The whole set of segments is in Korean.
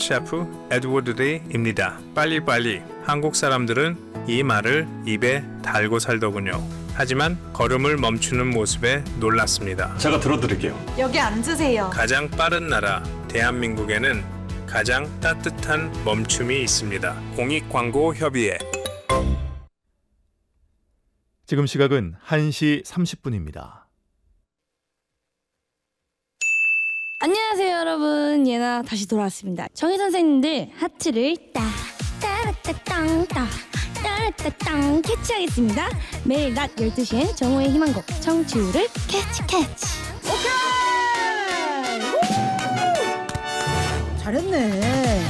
셰프 에드워드 데이입니다. 빨리빨리. 한국 사람들은 이 말을 입에 달고 살더군요. 하지만 걸음을 멈추는 모습에 놀랐습니다. 제가 들어드릴게요. 여기 앉으세요. 가장 빠른 나라 대한민국에는 가장 따뜻한 멈춤이 있습니다. 공익광고협의회. 지금 시각은 1시 30분입니다. 안녕하세요 여러분, 예나 다시 돌아왔습니다. 정희 선생님들 하트를 따라따땅 따라따땅 캐치하겠습니다. 매일 낮 12시엔 정호의 희망곡 청취율을 캐치. 잘했네.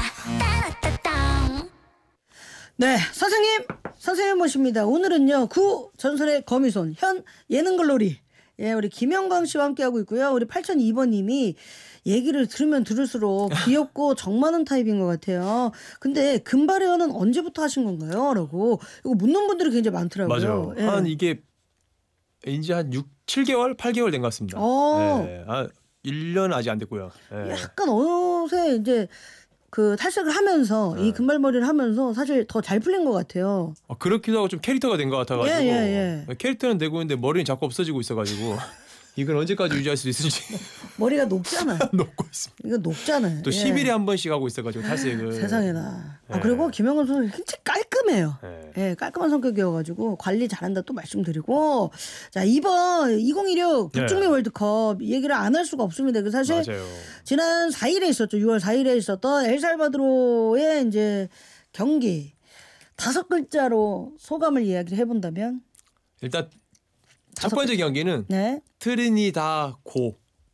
네, 선생님 모십니다. 오늘은요 구 전설의 거미손 현 예능글로리, 우리 김영광 씨와 함께하고 있고요. 우리 8002번님이 얘기를 들으면 들을수록 귀엽고 정 많은 타입인 것 같아요. 근데 금발회원은 언제부터 하신 건가요? 라고 이거 묻는 분들이 굉장히 많더라고요. 맞아요. 예. 한 이게 이제 한 7개월, 8개월 된 것 같습니다. 네. 1년 아직 안 됐고요. 네. 약간 어느새 이제 그 탈색을 하면서 이 금발머리를 하면서 사실 더 잘 풀린 것 같아요. 그렇기도 하고 좀 캐릭터가 된 것 같아가지고 예. 캐릭터는 되고 있는데 머리는 자꾸 없어지고 있어가지고 이걸 언제까지 유지할 수 있을지 머리가 높잖아요. 놓고 있습니다. 이거 높잖아요. 또 10일에 한 번씩 하고 있어가지고 탈색을. 세상에나. 예. 그리고 김영건 선수 진짜 깔끔해요. 예. 깔끔한 성격이어가지고 관리 잘한다 또 말씀드리고. 자, 이번 2016 북중미 예. 월드컵 얘기를 안 할 수가 없습니다. 그 사실 맞아요. 지난 4일에 있었죠. 6월 4일에 있었던 엘살바도르의 이제 경기 5글자로 소감을 이야기를 해본다면. 일단 첫 번째 경기는 네. 트리니다고.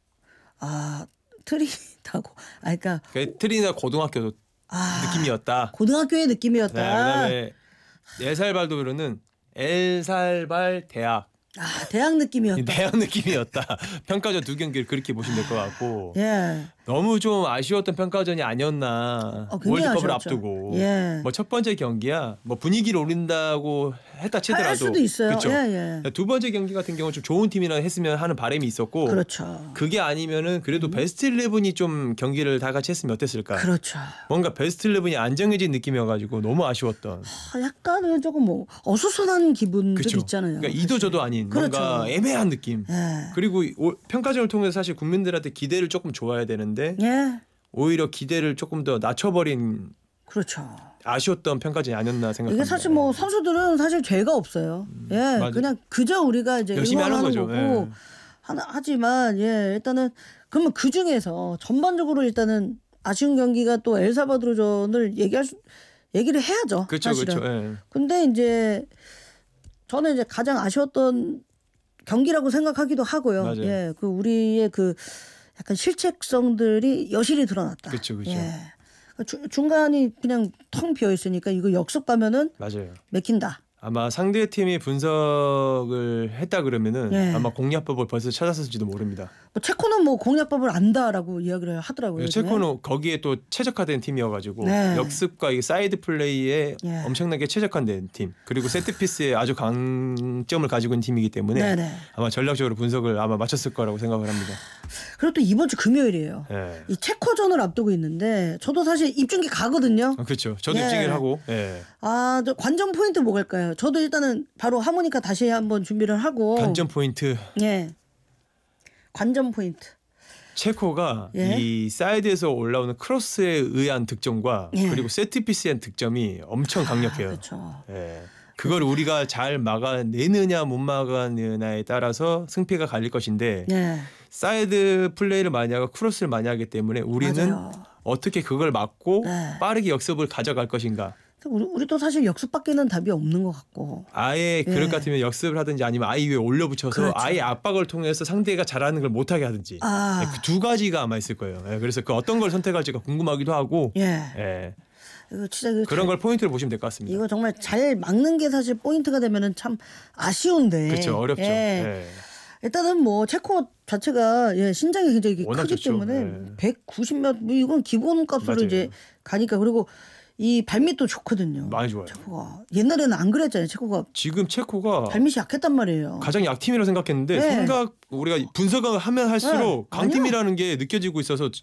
트리다고. 그러니까 트리니다 고등학교 느낌이었다. 고등학교의 느낌이었다. 네, 그다음에 엘살바도르는 엘살발 대학. 대학 느낌이었다. 대학 느낌이었다. 평가전 2경기를 그렇게 보시면 될 것 같고. 예. 너무 좀 아쉬웠던 평가전이 아니었나. 굉장히 월드컵을 아쉬웠죠. 앞두고. 예. 뭐 첫 번째 경기야. 뭐 분위기를 올린다고 했다 치더라도. 할 수도 있어요. 그쵸? 예. 두 번째 경기 같은 경우는 좀 좋은 팀이랑 했으면 하는 바람이 있었고. 그렇죠. 그게 아니면은 그래도 베스트 11이 좀 경기를 다 같이 했으면 어땠을까. 그렇죠. 뭔가 베스트 11이 안정해진 느낌이어가지고 너무 아쉬웠던. 약간은 조금 뭐 어수선한 기분도 그쵸? 있잖아요. 그러니까 이도저도 아닌 그렇죠. 뭔가 애매한 느낌. 예. 그리고 평가전을 통해서 사실 국민들한테 기대를 조금 줘야 되는데 예. 오히려 기대를 조금 더 낮춰버린 그렇죠. 아쉬웠던 평가전이 아니었나 생각합니다. 이게 사실 뭐 선수들은 사실 죄가 없어요. 맞아요. 그냥 그저 우리가 이제 열심히 하는 응원하는 거죠. 거고 하지만 일단은 그러면 그 중에서 전반적으로 일단은 아쉬운 경기가 또 엘살바도르전을 얘기를 해야죠. 그렇죠, 사실은. 그렇죠. 근데 이제 저는 이제 가장 아쉬웠던 경기라고 생각하기도 하고요. 맞아요. 그 우리의 그 약간 실책성들이 여실히 드러났다. 그렇죠. 중간이 그냥 텅 비어 있으니까 이거 역습 가면은 맞아요. 맥힌다. 아마 상대 팀이 분석을 했다 그러면은 아마 공략법을 벌써 찾았을지도 모릅니다. 뭐 체코는 뭐 공략법을 안다라고 이야기를 하더라고요. 체코는 거기에 또 최적화된 팀이어가지고 역습과 이 사이드 플레이에 엄청나게 최적화된 팀, 그리고 세트피스에 아주 강점을 가지고 있는 팀이기 때문에 아마 전략적으로 분석을 아마 맞췄을 거라고 생각을 합니다. 그리고 또 이번 주 금요일이에요. 이 체코전을 앞두고 있는데 저도 사실 입중계 가거든요. 그렇죠. 저도 입중계를 하고. 저 관전 포인트 뭐갈까요? 저도 일단은 바로 하모니카 다시 한번 준비를 하고. 관전 포인트. 관전 포인트. 체코가 이 사이드에서 올라오는 크로스에 의한 득점과 그리고 세트피스에 대한 득점이 엄청 강력해요. 그렇죠. 그걸 우리가 잘 막아내느냐 못 막아내느냐에 따라서 승패가 갈릴 것인데 사이드 플레이를 많이 하고 크로스를 많이 하기 때문에 우리는 어떻게 그걸 막고 빠르게 역습을 가져갈 것인가. 우리도 사실 역습밖에는 답이 없는 것 같고. 아예 그럴 것 같으면 역습을 하든지 아니면 아예 위에 올려붙여서 아예 압박을 통해서 상대가 잘하는 걸 못하게 하든지. 그 두 가지가 아마 있을 거예요. 그래서 그 어떤 걸 선택할지가 궁금하기도 하고. 이거 진짜 그런 걸 포인트로 보시면 될 것 같습니다. 이거 정말 잘 막는 게 사실 포인트가 되면은 참 아쉬운데. 그렇죠. 어렵죠. 일단은 뭐 체코 자체가 신장이 굉장히 크기 좋죠. 때문에 190몇 뭐 이건 기본값으로 맞아요. 이제 가니까. 그리고 이 발밑도 좋거든요. 많이 좋아요. 체코가 옛날에는 안 그랬잖아요. 체코가 지금 체코가 발밑이 약했단 말이에요. 가장 약팀이라고 생각했는데 우리가 분석을 하면 할수록 강팀이라는 게 느껴지고 있어서